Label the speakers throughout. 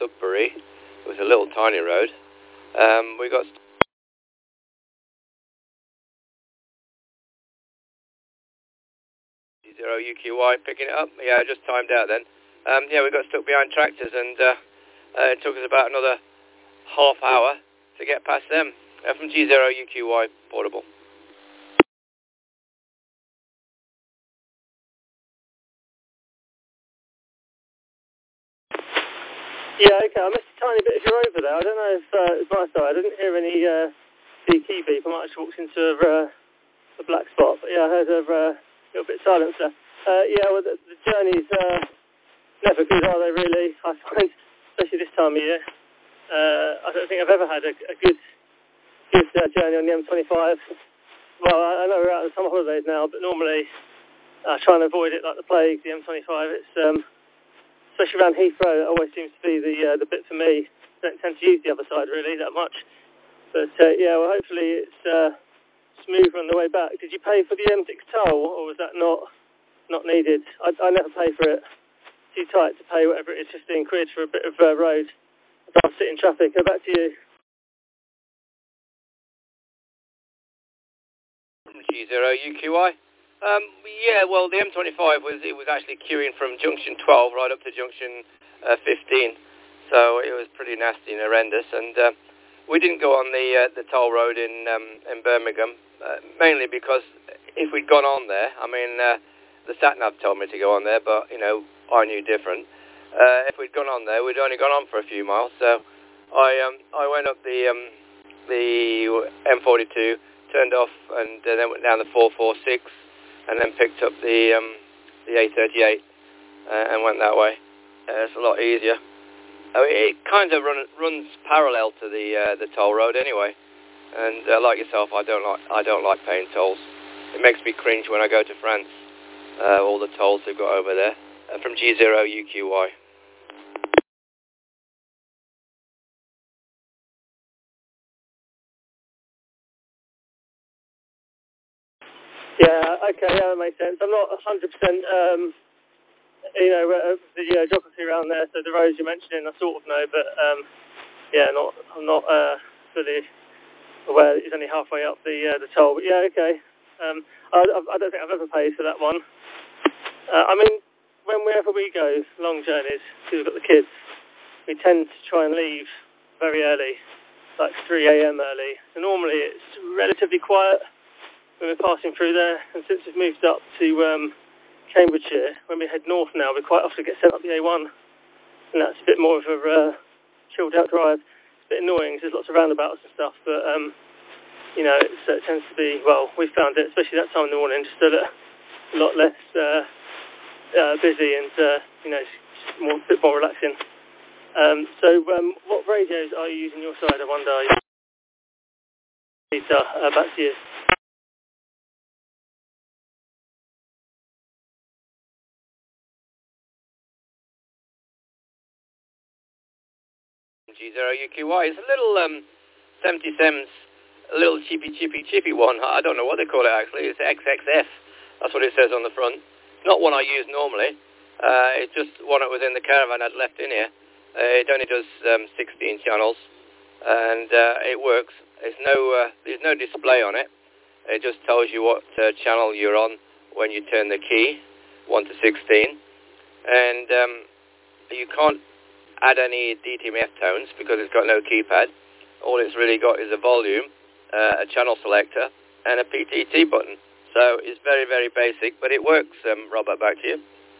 Speaker 1: Sudbury. It was a little tiny road. We got 0 UQY picking it up. Yeah, I just timed out then. Yeah, we got stuck behind tractors, and it took us about another half hour to get past them. From G0 UQY portable.
Speaker 2: Yeah, okay, I missed a tiny bit if you're over there. I don't know if it's my side. I didn't hear any key beep. I might have walked into a black spot, but yeah, I heard a little bit of silence there. Yeah, well, the journeys never good, are they, really? I find, especially this time of year. I don't think I've ever had a good journey on the M25. Well, I know we're out on summer holidays now, but normally I try and avoid it like the plague, the M25. It's especially around Heathrow, it always seems to be the bit for me. Don't tend to use the other side really that much. But yeah, well, hopefully it's smoother on the way back. Did you pay for the M6 toll, or was that not needed? I never pay for it. Too tight to pay whatever it is, 15 quid for a bit of road. I'll sit in traffic. Go back to you.
Speaker 1: G0 UQY. Yeah, well, the M25 was actually queuing from junction 12 right up to junction 15, so it was pretty nasty and horrendous. And we didn't go on the toll road in Birmingham, mainly because if we'd gone on there, I mean, the sat-nav told me to go on there, but you know, I knew different. If we'd gone on there, we'd only gone on for a few miles, so I went up the M42. Turned off and then went down the 446 and then picked up the A38 and went that way. It's a lot easier. I mean, it kind of runs parallel to the toll road anyway. And like yourself, I don't like paying tolls. It makes me cringe when I go to France. All the tolls they've got over there from G0 UQY.
Speaker 2: Yeah, okay, yeah, that makes sense. I'm not 100%, the geography around there, so the roads you're mentioning I sort of know, but yeah, I'm not fully aware that it's only halfway up the toll. But yeah, okay. I don't think I've ever paid for that one. I mean, whenever we go long journeys, because we've got the kids, we tend to try and leave very early, like 3 a.m. early. So normally it's relatively quiet when we're passing through there, and since we've moved up to Cambridgeshire, when we head north now, we quite often get sent up the A1, and that's a bit more of a chilled out drive. It's a bit annoying, 'cause there's lots of roundabouts and stuff, but you know, it tends to be, well, we found it, especially that time in the morning, just a lot less busy and you know, a bit more relaxing. So what radios are you using your side, I wonder? Peter, back to you.
Speaker 1: G0 UQY. It's a little 70 Sems, a little chippy one. I don't know what they call it actually. It's XXF. That's what it says on the front. Not one I use normally. It's just one that was in the caravan I'd left in here. It only does 16 channels, and it works. There's no display on it. It just tells you what channel you're on when you turn the key, 1 to 16, and you can't add any DTMF tones because it's got no keypad. All it's really got is a volume, a channel selector, and a PTT button. So it's very, very basic, but it works. Robert, back to you.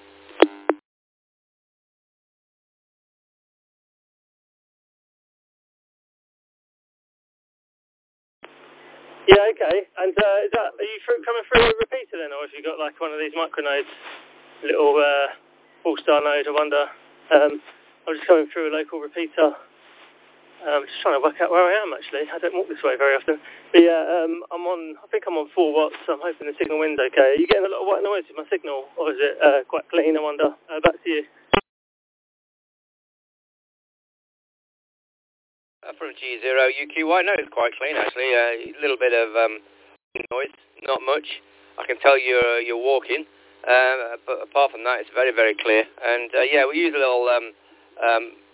Speaker 2: Yeah, okay. And are you coming through a repeater then, or have you got like one of these micronodes, little all-star node, I wonder? I'm just coming through a local repeater. Just trying to work out where I am actually. I don't walk this way very often. But yeah, I think I'm on 4 watts, so I'm hoping the signal wind's okay. Are you getting a lot of white noise with my signal, or is it quite clean, I wonder? Back to you.
Speaker 1: From G0 UQY, no, it's quite clean actually. A little bit of noise, not much. I can tell you're walking, but apart from that, it's very, very clear. And yeah, we use a little